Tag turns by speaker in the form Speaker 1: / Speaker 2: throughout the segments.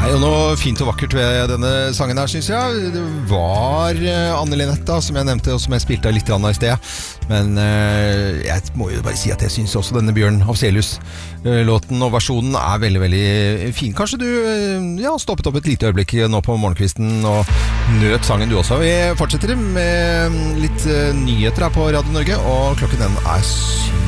Speaker 1: Det jo noe fint og vakkert ved denne sangen her, synes jeg. Det var Anne Linette, som jeg nevnte, og som jeg spilte litt i sted. Men jeg må jo bare si at jeg synes også denne Bjørn Afzelius-låten og versjonen er veldig, veldig fin. Kanskje du stoppet opp et lite øyeblikk nå på morgenkvisten og nøt sangen du også. Vi fortsetter med litt nyheter her på Radio Norge, og klokken den er 7.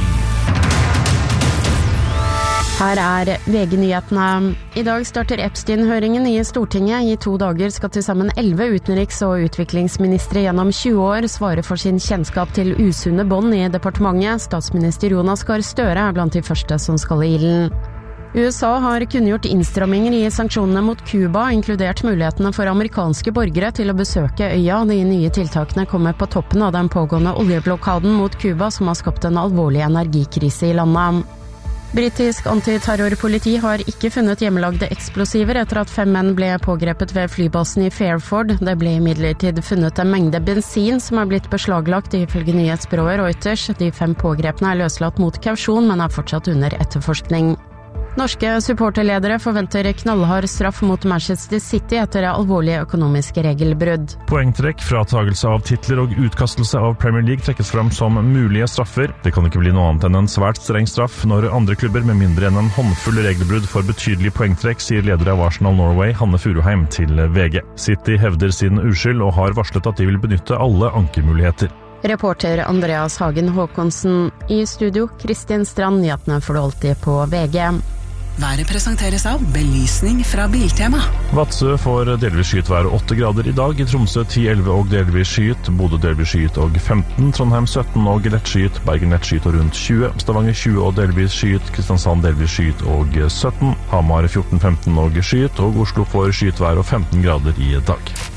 Speaker 2: Her VG-nyhetene. I dag starter Epstein-høringen i Stortinget. I 2 dager skal til sammen 11 utenriks- og utviklingsministre gjennom 20 år svare for sin kjennskap til usunne bånd i departementet. Statsminister Jonas Gahr Støre blant de første som skal i ilden. USA har kunngjort innstramminger i sanksjonene mot Cuba, inkludert mulighetene for amerikanske borgere til å besøke øya. De nye tiltakene kommer på toppen av den pågående oljeblokaden mot Cuba, som har skapt en alvorlig energikrise i landet. Britisk antiterrorpoliti har ikke funnet hjemmelagde eksplosiver etter at 5 menn ble pågrepet ved flybasen i Fairford. Det ble imidlertid funnet en mengde bensin som er blitt beslaglagt ifølge nyhetsbyrået Reuters. De 5 pågrepene er løslatt mot kausjon, men er fortsatt under etterforskning. Norske supporterledere forventer knallhard straff mot Manchester City etter alvorlige økonomiske regelbrudd.
Speaker 3: Poengtrekk, fratagelse av titler og utkastelse av Premier League trekkes fram som mulige straffer. Det kan ikke bli noe annet enn en svært streng straff når andre klubber med mindre enn en håndfull regelbrudd får betydelig poengtrekk, sier leder av Arsenal Norway, Hanne Furuheim, til VG. City hevder sin uskyld og har varslet at de vil benytte alle ankemuligheter.
Speaker 2: Reporter Andreas Hagen Håkonsen. I studio, Kristin Strand. Nyhetene får du alltid på VG.
Speaker 4: Været presenteres av belysning fra Biltema.
Speaker 3: Vadsø får delvis skyet vær 8 grader i dag. I Tromsø 10-11 og delvis skyet. Bodø delvis skyet og 15. Trondheim 17 og lett skyet. Bergen lett skyet og rundt 20. Stavanger 20 og delvis skyet. Kristiansand delvis skyet og 17. Hamar 14-15 og skyet. Og Oslo får skyet vær og 15 grader i dag.